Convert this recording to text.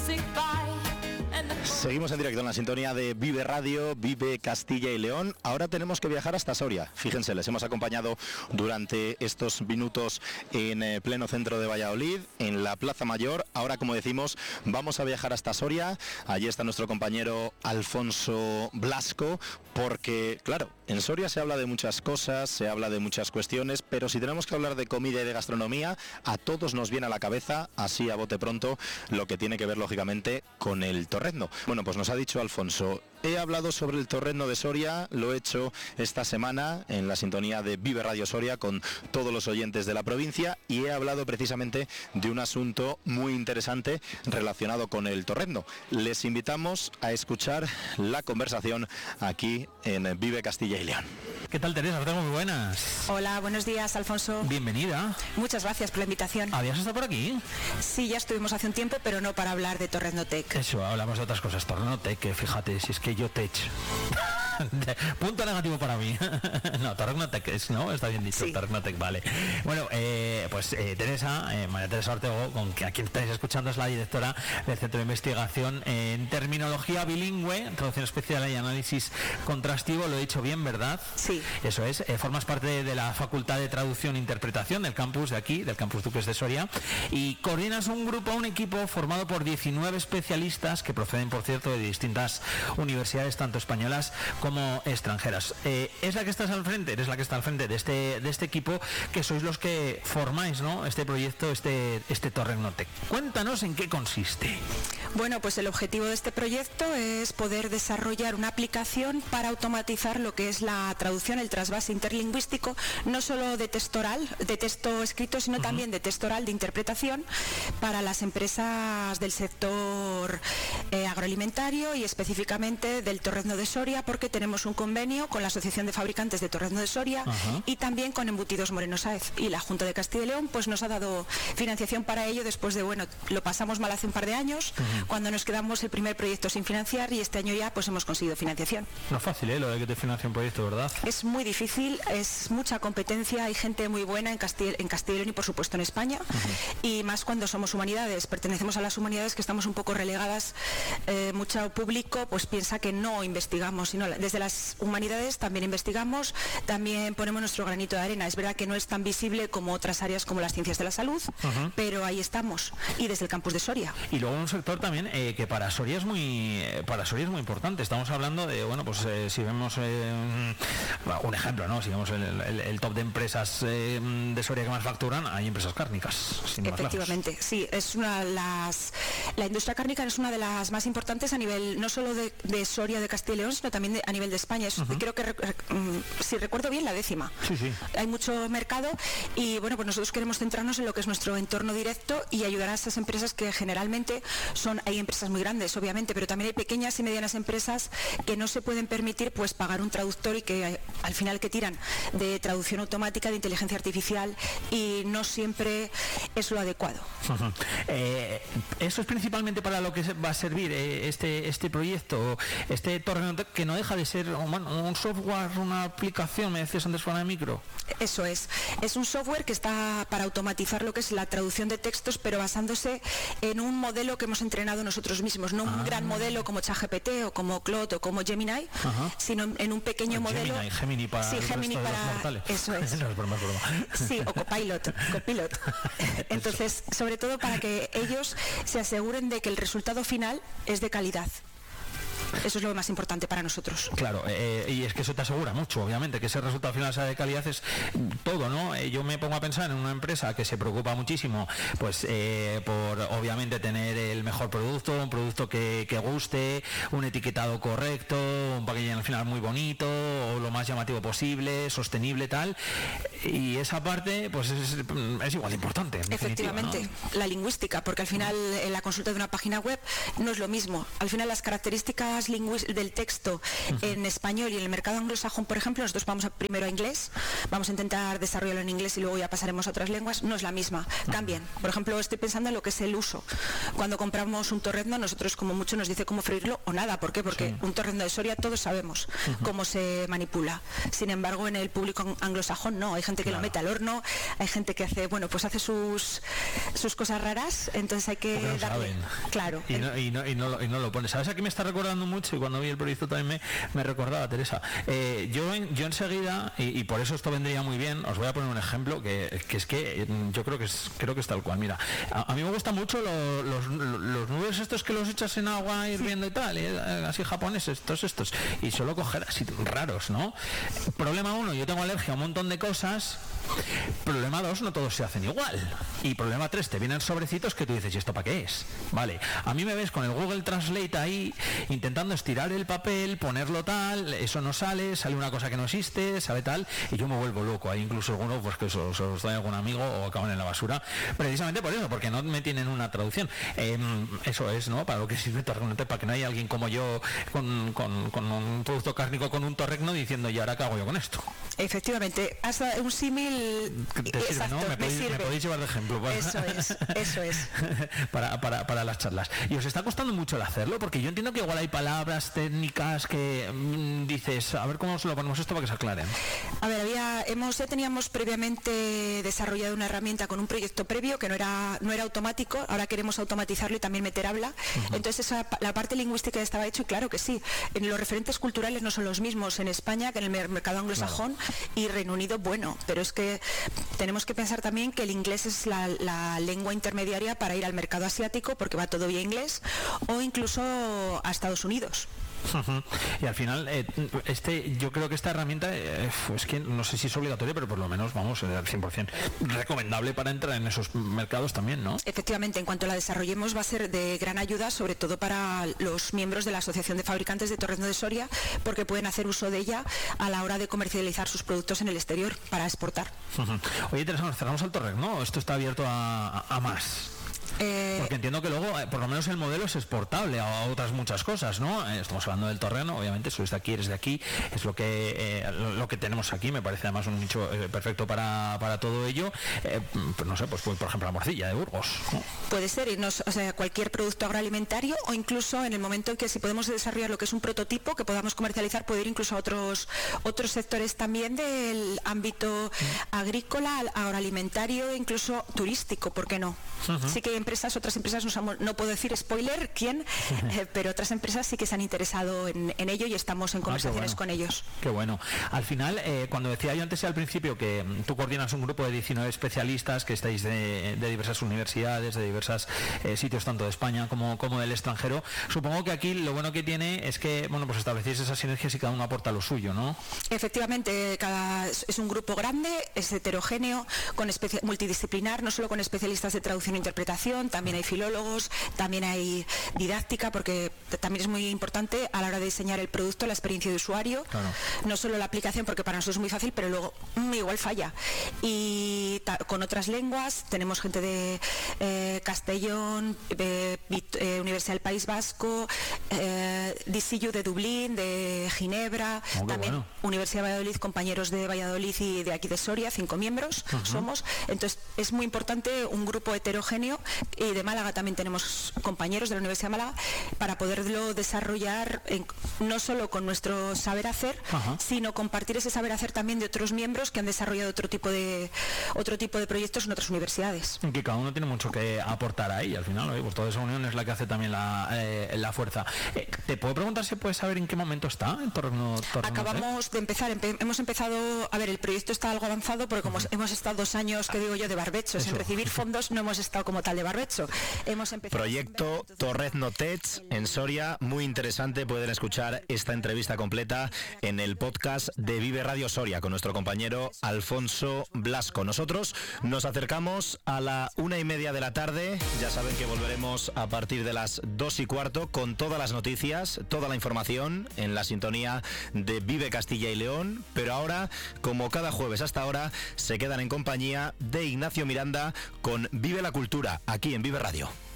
Seguimos en directo en la sintonía de Vive Radio, Vive Castilla y León. Ahora tenemos que viajar hasta Soria. Fíjense, les hemos acompañado durante estos minutos en pleno centro de Valladolid, en la Plaza Mayor. Ahora, como decimos, vamos a viajar hasta Soria. Allí está nuestro compañero Alfonso Blasco, porque, claro, en Soria se habla de muchas cosas, se habla de muchas cuestiones, pero si tenemos que hablar de comida y de gastronomía, a todos nos viene a la cabeza, así a bote pronto, lo que tiene que ver, lógicamente, con el torrezno. Bueno, pues nos ha dicho Alfonso, he hablado sobre el torrezno de Soria, lo he hecho esta semana en la sintonía de Vive Radio Soria con todos los oyentes de la provincia y he hablado precisamente de un asunto muy interesante relacionado con el torrezno. Les invitamos a escuchar la conversación aquí en Vive Castilla y León. ¿Qué tal, Teresa? Muy buenas. Hola, buenos días, Alfonso. Bienvenida. Muchas gracias por la invitación. ¿Habías estado por aquí? Sí, ya estuvimos hace un tiempo, pero no para hablar de Torreznotec. Eso, hablamos de otras cosas. Torreznotec, que fíjate, si es que yo tech. Punto negativo para mí. No, Torreznotec es, ¿no? Está bien dicho, sí. Torreznotec, vale. Bueno, Teresa, María Teresa Ortego, con que a quien estáis escuchando es la directora del Centro de Investigación en Terminología Bilingüe, Traducción Especial y Análisis Contrastivo. Lo he dicho bien, ¿verdad? Sí. Eso es. Formas parte de la Facultad de Traducción e Interpretación del campus de aquí, del campus Duques de Soria, y coordinas un equipo formado por 19 especialistas que proceden, por cierto, de distintas universidades, tanto españolas como extranjeras. Es la que estás al frente, eres la que está al frente de este equipo, que sois los que formáis, ¿no?, este proyecto, este Torreznotec. Cuéntanos en qué consiste. Bueno, pues el objetivo de este proyecto es poder desarrollar una aplicación para automatizar lo que es la traducción, el trasvase interlingüístico, no solo de texto oral, de texto escrito, sino también de texto oral, de interpretación, para las empresas del sector agroalimentario y específicamente del torrezno de Soria, porque tenemos un convenio con la Asociación de Fabricantes de Torrezno de Soria y también con Embutidos Moreno Sáez, y la Junta de Castilla y León pues nos ha dado financiación para ello después de, bueno, lo pasamos mal hace un par de años, cuando nos quedamos el primer proyecto sin financiar, y este año ya pues hemos conseguido financiación. No es fácil, lo de que te financie un proyecto, ¿verdad? Es muy difícil, es mucha competencia, hay gente muy buena en Castilla y León y por supuesto en España, y más cuando somos humanidades, pertenecemos a las humanidades, que estamos un poco relegadas. Mucho público pues piensa que no investigamos, sino desde las humanidades también investigamos, también ponemos nuestro granito de arena. Es verdad que no es tan visible como otras áreas como las ciencias de la salud, pero ahí estamos, y desde el campus de Soria. Y luego un sector también que para Soria es muy importante. Estamos hablando de, bueno, pues si vemos un ejemplo, ¿no? Si vemos el top de empresas de Soria que más facturan, hay empresas cárnicas. Efectivamente, sí, es la industria cárnica es una de las más importantes a nivel no solo de Soria, de Castilla y León, sino también a nivel de España. Creo que, si recuerdo bien, la 10ª. Sí. Hay mucho mercado y bueno, pues nosotros queremos centrarnos en lo que es nuestro entorno directo y ayudar a esas empresas que generalmente hay empresas muy grandes, obviamente, pero también hay pequeñas y medianas empresas que no se pueden permitir pues pagar un traductor y que al final que tiran de traducción automática, de inteligencia artificial, y no siempre es lo adecuado. Eso es principalmente para lo que va a servir este proyecto, este Torreznotec, que no deja de ser un software, una aplicación, me decías antes fuera de micro. Eso es un software que está para automatizar lo que es la traducción de textos, pero basándose en un modelo que hemos entrenado nosotros mismos, no un gran modelo como ChatGPT o como Claude o como Gemini, sino en un pequeño modelo. Gemini para el resto de los mortales. Eso es. No es broma. Sí, o Copilot. Entonces, sobre todo para que ellos se aseguren de que el resultado final es de calidad. Eso es lo más importante para nosotros. Claro, y es que eso te asegura mucho, obviamente, que ese resultado final sea de calidad, es todo, ¿no? Yo me pongo a pensar en una empresa que se preocupa muchísimo, pues por obviamente tener el mejor producto, un producto que guste, un etiquetado correcto, un packaging al final muy bonito, o lo más llamativo posible, sostenible, tal, y esa parte pues es igual de importante. Efectivamente, ¿no? La lingüística, porque al final en la consulta de una página web no es lo mismo. Al final las características lenguas del texto en español y en el mercado anglosajón, por ejemplo, nosotros vamos primero a inglés, vamos a intentar desarrollarlo en inglés y luego ya pasaremos a otras lenguas, no es la misma, cambian. Por ejemplo, estoy pensando en lo que es el uso. Cuando compramos un torrezno, nosotros como mucho nos dice cómo freírlo o nada. ¿Por qué? Porque un torrezno de Soria todos sabemos cómo se manipula. Sin embargo, en el público anglosajón no, hay gente que lo mete al horno, hay gente que hace, bueno, pues hace sus cosas raras, entonces hay que darle. Saben. Claro. Y no lo pone. ¿Sabes? Aquí me está recordando mucho, y cuando vi el proyecto también me recordaba, Teresa. Yo enseguida, y por eso esto vendría muy bien, os voy a poner un ejemplo que es que yo creo que es tal cual. Mira, a mí me gustan mucho los nubes estos que los echas en agua hirviendo y tal, así japoneses, todos estos, y solo coger así raros, ¿no? Problema 1, yo tengo alergia a un montón de cosas. Problema 2, no todos se hacen igual. Y problema 3, te vienen sobrecitos que tú dices, ¿y esto para qué es? Vale, a mí me ves con el Google Translate ahí intentando estirar el papel, ponerlo tal, eso no sale una cosa que no existe, sabe tal, y yo me vuelvo loco. Hay incluso algunos pues que os da algún amigo o acaban en la basura, precisamente por eso, porque no me tienen una traducción. Eso es, ¿no? Para lo que sirve torrezno, para que no haya alguien como yo con un producto cárnico, con un torrezno, diciendo, ¿y ahora qué hago yo con esto? Efectivamente, hasta un símil. Te sirve, ¿no? Me podéis llevar de ejemplo. Eso es. para las charlas. Y os está costando mucho el hacerlo, porque yo entiendo que igual hay palabras técnicas que dices, a ver cómo se lo ponemos esto para que se aclaren. A ver, ya teníamos previamente desarrollado una herramienta con un proyecto previo que no era automático, ahora queremos automatizarlo y también meter habla. Entonces la parte lingüística estaba hecho, y claro que sí. En los referentes culturales no son los mismos en España que en el mercado anglosajón, y Reino Unido, bueno, pero es que tenemos que pensar también que el inglés es la lengua intermediaria para ir al mercado asiático, porque va todo vía inglés, o incluso a Estados Unidos. Y al final yo creo que esta herramienta es que no sé si es obligatoria, pero por lo menos vamos, 100% recomendable para entrar en esos mercados también, ¿no? Efectivamente, en cuanto la desarrollemos va a ser de gran ayuda, sobre todo para los miembros de la Asociación de Fabricantes de Torrezno de Soria, porque pueden hacer uso de ella a la hora de comercializar sus productos en el exterior para exportar. Oye, Teresa, nos cerramos al torrezno, esto está abierto a más. Porque entiendo que luego, por lo menos el modelo es exportable a otras muchas cosas, ¿no? Estamos hablando del torreno, obviamente, sois de aquí, eres de aquí, es lo que tenemos aquí, me parece además un nicho perfecto para todo ello. Pues no sé, pues por ejemplo la morcilla de Burgos, ¿no? Puede ser, cualquier producto agroalimentario, o incluso en el momento en que si podemos desarrollar lo que es un prototipo que podamos comercializar, puede ir incluso a otros sectores también del ámbito agrícola, agroalimentario e incluso turístico, ¿por qué no? Sí que hay otras empresas, no puedo decir spoiler quién, pero otras empresas sí que se han interesado en ello y estamos en conversaciones con ellos. Qué bueno. Al final, cuando decía yo antes al principio que tú coordinas un grupo de 19 especialistas que estáis de diversas universidades, de diversos sitios, tanto de España como del extranjero, supongo que aquí lo bueno que tiene es que, bueno, pues establecéis esas sinergias y cada uno aporta lo suyo, ¿no? Efectivamente, es un grupo grande, es heterogéneo, multidisciplinar, no solo con especialistas de traducción e interpretación, también hay filólogos, también hay didáctica, porque también es muy importante a la hora de diseñar el producto, la experiencia de usuario, claro. No solo la aplicación, porque para nosotros es muy fácil, pero luego igual falla. Y con otras lenguas, tenemos gente de Castellón, de Universidad del País Vasco, DCU de Dublín, de Ginebra, también bueno. Universidad de Valladolid, compañeros de Valladolid y de aquí de Soria, 5 miembros somos. Entonces es muy importante un grupo heterogéneo, y de Málaga también tenemos compañeros de la Universidad de Málaga, para poderlo desarrollar no solo con nuestro saber hacer, sino compartir ese saber hacer también de otros miembros que han desarrollado otro tipo de proyectos en otras universidades. Que cada uno tiene mucho que aportar ahí, al final, pues toda esa unión es la que hace también la fuerza. ¿Te puedo preguntar si puedes saber en qué momento está el torreno? Acabamos de empezar, hemos empezado, a ver, el proyecto está algo avanzado, porque como hemos estado 2 años, que digo yo, de barbechos, en recibir fondos, no hemos estado como tal de barbecho. Hemos empezado proyecto Torrezno Tech en Soria, muy interesante. Pueden escuchar esta entrevista completa en el podcast de Vive Radio Soria con nuestro compañero Alfonso Blasco. Nosotros nos acercamos a la 1:30 de la tarde. Ya saben que volveremos a partir de las 2:15 con todas las noticias, toda la información en la sintonía de Vive Castilla y León. Pero ahora, como cada jueves hasta ahora, se quedan en compañía de Ignacio Miranda con Vive la Cultura, aquí en Vive Radio.